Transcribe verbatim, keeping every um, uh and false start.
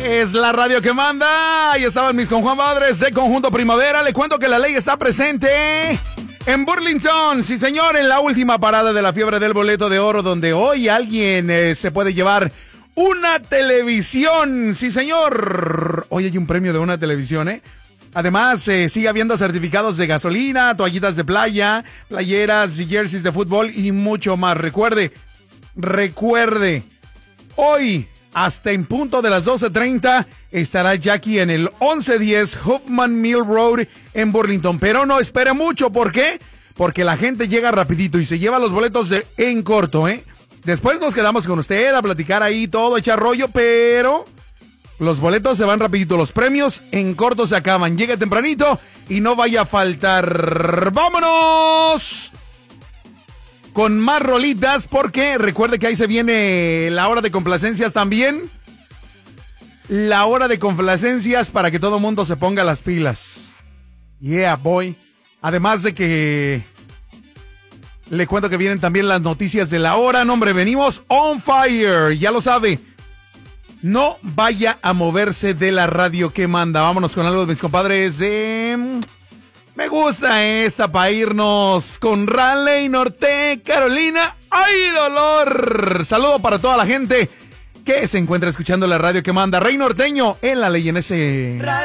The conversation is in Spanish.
Es la radio que manda. Ahí estaban mis compadres de Conjunto Primavera. Le cuento que la ley está presente en Burlington. Sí, señor, en la última parada de la fiebre del boleto de oro, donde hoy alguien eh, se puede llevar una televisión. Sí, señor. Hoy hay un premio de una televisión, ¿eh? Además, eh, sigue habiendo certificados de gasolina, toallitas de playa, playeras y jerseys de fútbol y mucho más. Recuerde, recuerde, hoy, hasta en punto de las doce treinta, estará Jackie en el once diez Huffman Mill Road en Burlington. Pero no espere mucho, ¿por qué? Porque la gente llega rapidito y se lleva los boletos de, en corto, ¿eh? Después nos quedamos con usted a platicar ahí todo, echar rollo, pero los boletos se van rapidito, los premios en corto se acaban. Llegue tempranito y no vaya a faltar. ¡Vámonos! Con más rolitas, porque recuerde que ahí se viene la hora de complacencias también. La hora de complacencias para que todo el mundo se ponga las pilas. Yeah, boy. Además de que le cuento que vienen también las noticias de la hora. No, hombre, venimos on fire. Ya lo sabe. No vaya a moverse de la radio que manda. Vámonos con algo de mis compadres de... Me gusta esta para irnos con Raleigh, Norte Carolina. ¡Ay, dolor! Saludo para toda la gente que se encuentra escuchando la radio que manda. Rey Norteño en la ley en ese...